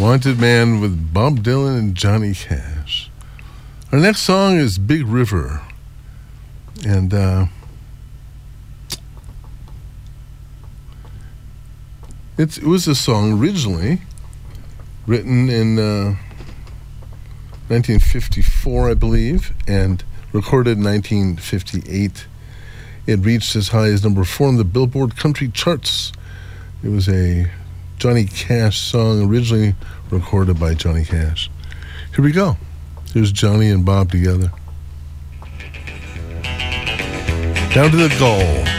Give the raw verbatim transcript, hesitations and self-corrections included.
Wanted Man with Bob Dylan and Johnny Cash. Our next song is Big River. And uh, it's, it was a song originally written in uh, nineteen fifty-four, I believe, and recorded in nineteen fifty-eight. It reached as high as number four on the Billboard Country Charts. It was a Johnny Cash song originally recorded by Johnny Cash. Here we go. Here's Johnny and Bob together. Down to the goal.